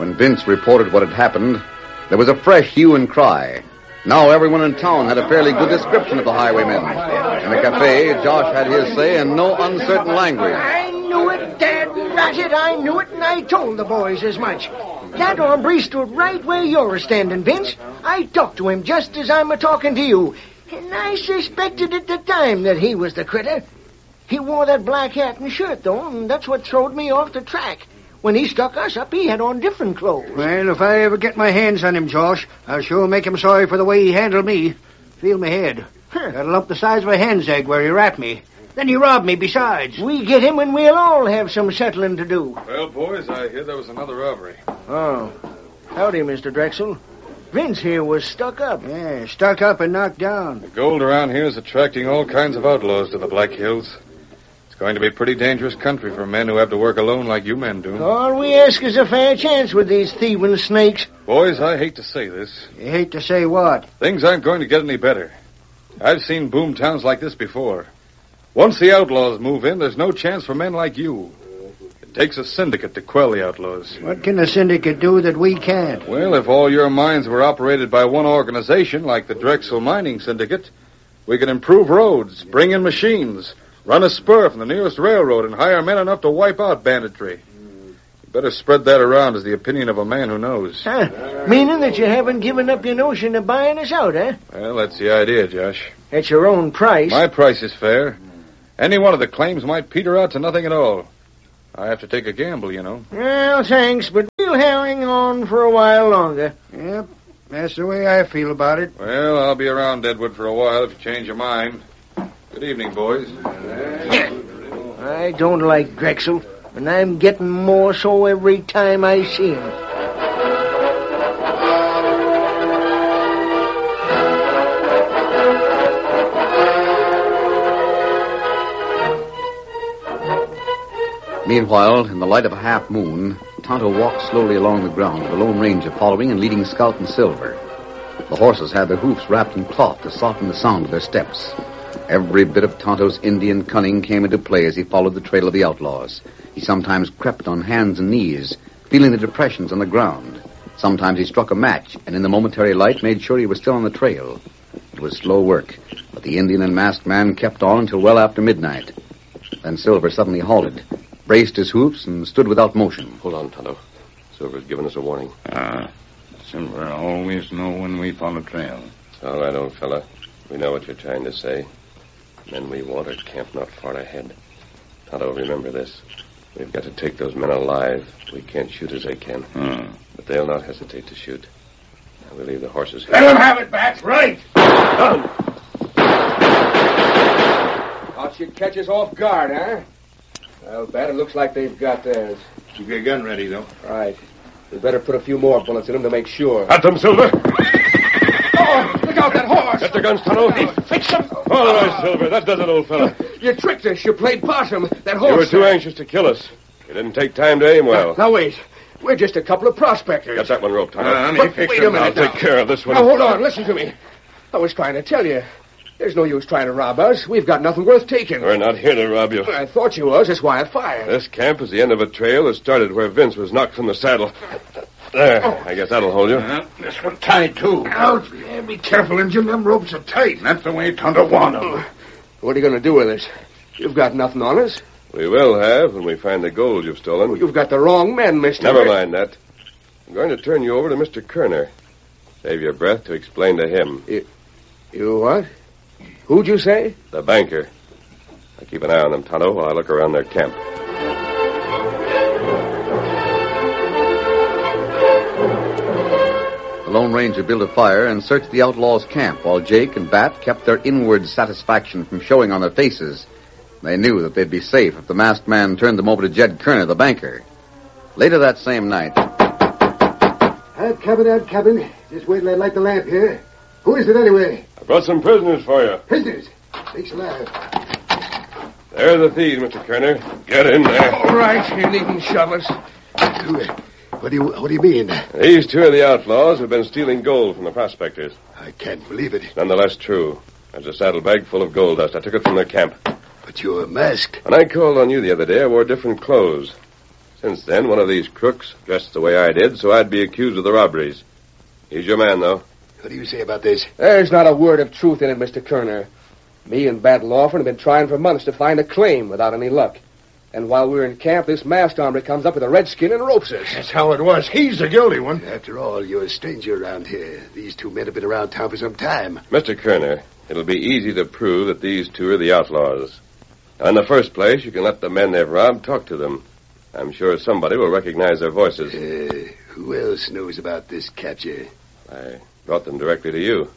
When Vince reported what had happened, there was a fresh hue and cry. Now everyone in town had a fairly good description of the highwaymen. In the cafe, Josh had his say in no uncertain language. I knew it, Dad Ratted. I knew it, and I told the boys as much. That hombre stood right where you're standing, Vince. I talked to him just as I'm a-talking to you, and I suspected at the time that he was the critter. He wore that black hat and shirt, though, and that's what throwed me off the track. When he stuck us up, he had on different clothes. Well, if I ever get my hands on him, Josh, I'll sure make him sorry for the way he handled me. Feel my head. Got a lump the size of a hen's egg where he wrapped me. Then he robbed me besides. We get him and we'll all have some settling to do. Well, boys, I hear there was another robbery. Oh. Howdy, Mr. Drexel. Vince here was stuck up. Yeah, stuck up and knocked down. The gold around here is attracting all kinds of outlaws to the Black Hills. It's going to be a pretty dangerous country for men who have to work alone like you men do. All we ask is a fair chance with these thieving snakes. Boys, I hate to say this. You hate to say what? Things aren't going to get any better. I've seen boom towns like this before. Once the outlaws move in, there's no chance for men like you. It takes a syndicate to quell the outlaws. What can a syndicate do that we can't? Well, if all your mines were operated by one organization, like the Drexel Mining Syndicate, we could improve roads, bring in machines, run a spur from the nearest railroad, and hire men enough to wipe out banditry. You better spread that around as the opinion of a man who knows. Meaning that you haven't given up your notion of buying us out, eh? Well, that's the idea, Josh. At your own price. My price is fair. Any one of the claims might peter out to nothing at all. I have to take a gamble, you know. Well, thanks, but we'll hang on for a while longer. Yep, that's the way I feel about it. Well, I'll be around Deadwood for a while if you change your mind. Good evening, boys. I don't like Drexel, and I'm getting more so every time I see him. Meanwhile, in the light of a half moon, Tonto walked slowly along the ground, with the Lone Ranger following and leading Scout and Silver. The horses had their hoofs wrapped in cloth to soften the sound of their steps. Every bit of Tonto's Indian cunning came into play as he followed the trail of the outlaws. He sometimes crept on hands and knees, feeling the depressions on the ground. Sometimes he struck a match, and in the momentary light made sure he was still on the trail. It was slow work, but the Indian and masked man kept on until well after midnight. Then Silver suddenly halted, braced his hoofs, and stood without motion. Hold on, Tonto. Silver's given us a warning. Silver always know when we follow trail. All right, old fella. We know what you're trying to say. Men we want are camped not far ahead. Tonto, remember this. We've got to take those men alive. We can't shoot as they can. But they'll not hesitate to shoot. Now, we'll leave the horses here. Let them have it back. Right. Down. Thought you'd catch us off guard, huh? Well, bet it looks like they've got theirs. Keep your gun ready, though. Right. We better put a few more bullets in them to make sure. At them, Silver. Oh, look out, that horse! Get the guns, Tonto. Fix them! All right, Silver. That does it, old fella. You tricked us. You played possum. That horse... You were too anxious to kill us. You didn't take time to aim well. Now, wait. We're just a couple of prospectors. Get that one rope, Tonto. Wait a minute I'll take care of this one. Now, hold on. Listen to me. I was trying to tell you. There's no use trying to rob us. We've got nothing worth taking. We're not here to rob you. I thought you was. That's why I fired. This camp is the end of a trail that started where Vince was knocked from the saddle. There. I guess that'll hold you. This one tied, too. Ouch. Yeah, be careful, Injun. Them ropes are tight. That's the way Tonto wanted them. What are you going to do with us? You've got nothing on us. We will have when we find the gold you've stolen. You've got the wrong men, mister. Never mind that. I'm going to turn you over to Mr. Kerner. Save your breath to explain to him. You what? Who'd you say? The banker. I keep an eye on them, Tonto, while I look around their camp. The Lone Ranger built a fire and searched the outlaws' camp, while Jake and Bat kept their inward satisfaction from showing on their faces. They knew that they'd be safe if the masked man turned them over to Jed Kerner, the banker. Later that same night... Out cabin. Just wait till I light the lamp here. Who is it anyway? I brought some prisoners for you. Prisoners? Thanks a lot. There's the thieves, Mr. Kerner. Get in there. All right. You needn't shove us. What do you mean? These two are the outlaws who've been stealing gold from the prospectors. I can't believe it. Nonetheless true. There's a saddlebag full of gold dust. I took it from their camp. But you're masked. When I called on you the other day, I wore different clothes. Since then, one of these crooks dressed the way I did, so I'd be accused of the robberies. He's your man, though. What do you say about this? There's not a word of truth in it, Mr. Kerner. Me and Bat Lawford have been trying for months to find a claim without any luck. And while we're in camp, this masked hombre comes up with a redskin and ropes us. That's how it was. He's the guilty one. After all, you're a stranger around here. These two men have been around town for some time. Mr. Kerner, it'll be easy to prove that these two are the outlaws. Now, in the first place, you can let the men they've robbed talk to them. I'm sure somebody will recognize their voices. Who else knows about this capture? I brought them directly to you.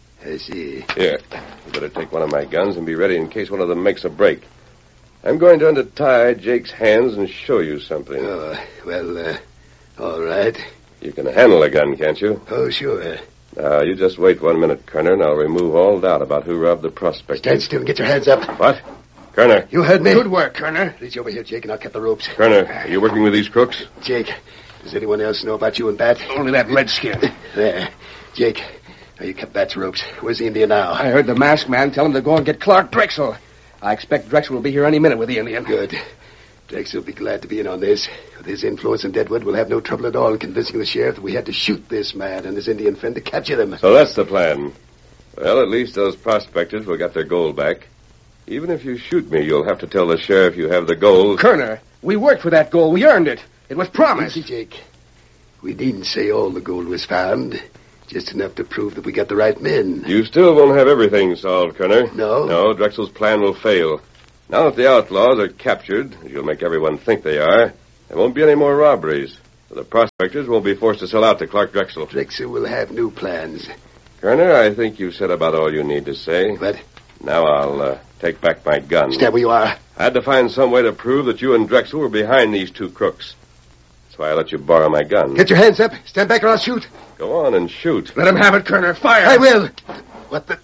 I see. Here, you better take one of my guns and be ready in case one of them makes a break. I'm going to untie Jake's hands and show you something. Oh, well, all right. You can handle a gun, can't you? Oh, sure. Now, you just wait 1 minute, Kerner, and I'll remove all doubt about who robbed the prospect. Stand still and get your hands up. What? Kerner. You heard me? Good work, Kerner. Reach over here, Jake, and I'll cut the ropes. Kerner, are you working with these crooks? Jake, does anyone else know about you and Bat? Only that redskin. There. Jake, now you cut Bat's ropes. Where's the Indian now? I heard the masked man tell him to go and get Clark Drexel. I expect Drexel will be here any minute with the Indian. Good. Drexel will be glad to be in on this. With his influence in Deadwood, we'll have no trouble at all in convincing the sheriff that we had to shoot this man and his Indian friend to capture them. So that's the plan. Well, at least those prospectors will get their gold back. Even if you shoot me, you'll have to tell the sheriff you have the gold. Kerner, we worked for that gold. We earned it. It was promised. Easy, Jake. We needn't say all the gold was found. Just enough to prove that we got the right men. You still won't have everything solved, Kerner. No? No, Drexel's plan will fail. Now that the outlaws are captured, as you'll make everyone think they are, there won't be any more robberies. The prospectors won't be forced to sell out to Clark Drexel. Drexel will have new plans. Kerner, I think you've said about all you need to say. But Now I'll take back my gun. stand where you are. I had to find some way to prove that you and Drexel were behind these two crooks. That's why I let you borrow my gun. Get your hands up. Stand back or I'll shoot. Go on and shoot. Let him have it, Kerner. Fire. I will. What the...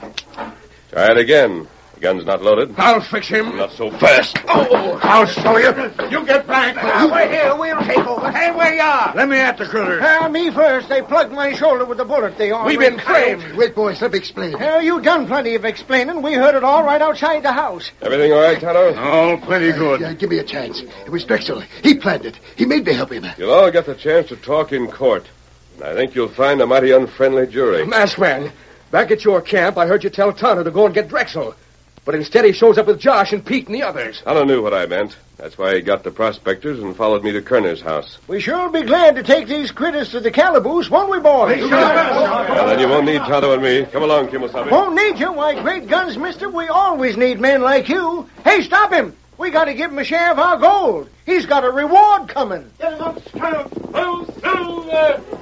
Try it again. The gun's not loaded. I'll fix him. Not so fast. Oh, I'll show you. You get back. We're here. We'll take over. Hey, where you are? Let me at the critter. Me first. They plugged my shoulder with a bullet. They all We've been framed. Wait, boys. Let me explain. You done plenty of explaining. We heard it all right outside the house. Everything all right, Tonto? Oh, plenty good. Give me a chance. It was Drexel. He planned it. He made me help him. You'll all get the chance to talk in court. And I think you'll find a mighty unfriendly jury. Masked man, back at your camp, I heard you tell Tonto to go and get Drexel. But instead he shows up with Josh and Pete and the others. Tonto knew what I meant. That's why he got the prospectors and followed me to Kerner's house. We sure be glad to take these critters to the calaboose, won't we, boys? Well, then you won't need Tonto and me. Come along, Kimosabe. Won't need you? Why, great guns, mister. We always need men like you. Hey, stop him. We got to give him a share of our gold. He's got a reward coming. Get him up, Scout.